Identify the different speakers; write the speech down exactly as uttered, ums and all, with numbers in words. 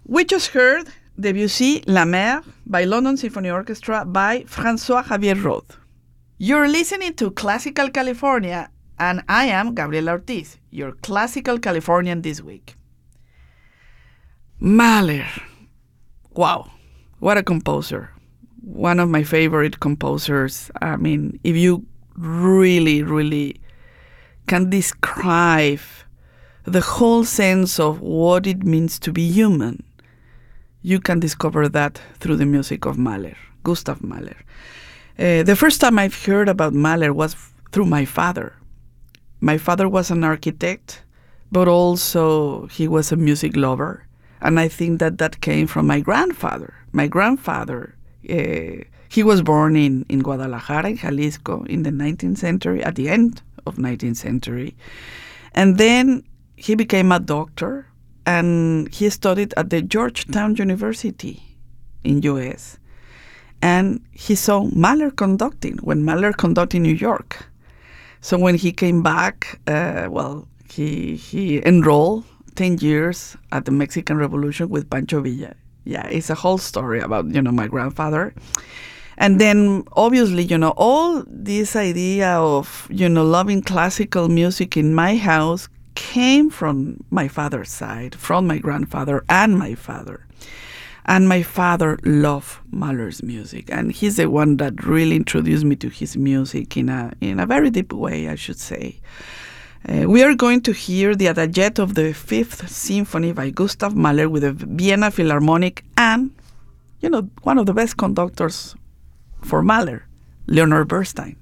Speaker 1: We just heard Debussy, La Mer by London Symphony Orchestra by François Xavier Roth. You're listening to Classical California, and I am Gabriela Ortiz, your Classical Californian this week. Mahler. Wow, what a composer. One of my favorite composers. I mean, if you really, really can describe the whole sense of what it means to be human, you can discover that through the music of Mahler, Gustav Mahler. Uh, the first time I've heard about Mahler was through my father. My father was an architect, but also he was a music lover. And I think that that came from my grandfather. My grandfather, uh, he was born in, in Guadalajara, in Jalisco, in the nineteenth century, at the end of nineteenth century. And then he became a doctor, and he studied at the Georgetown University in U S And he saw Mahler conducting, when Mahler conducted in New York. So when he came back, uh, well, he he enrolled ten years at the Mexican Revolution with Pancho Villa. Yeah, it's a whole story about, you know, my grandfather. And then, obviously, you know, all this idea of, you know, loving classical music in my house came from my father's side, from my grandfather and my father. And my father loved Mahler's music, and he's the one that really introduced me to his music in a in a very deep way, I should say. Uh, we are going to hear the Adagietto of the Fifth Symphony by Gustav Mahler with the Vienna Philharmonic and, you know, one of the best conductors for Mahler, Leonard Bernstein.